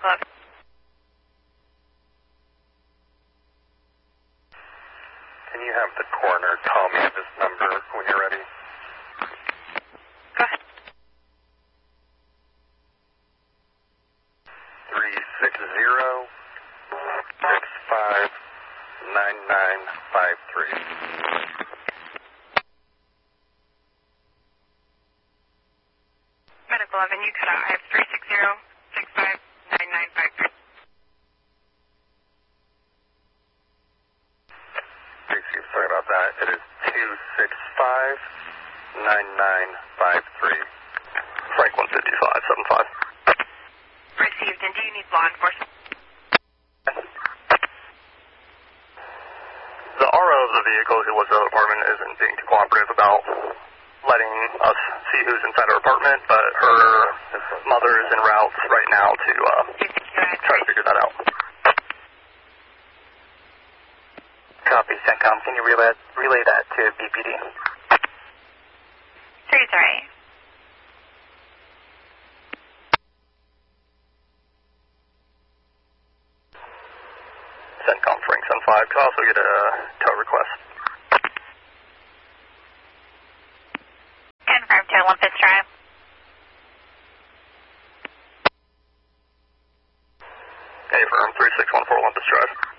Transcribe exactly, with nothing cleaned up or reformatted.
Glove. Can you have the coroner call me at this number when you're ready? Go ahead. three six zero, six five nine nine five three. Medical eleven, you cut out. I have three six zero, six five nine nine five three. Sorry about that. It is two six five nine nine five three. Frank one fifty five seven five. Received. And do you need law enforcement? The R O of the vehicle who was at the apartment isn't being too cooperative about letting us see who's inside her apartment, but her mother is en route right now to uh, try to figure that out. Copy, CENTCOM. Can you relay, relay that to B P D? three sorry. CENTCOM Frank seven five. Could I also get a tow request? Confirm to Olympus Drive. A firm three six one four Olympus Drive.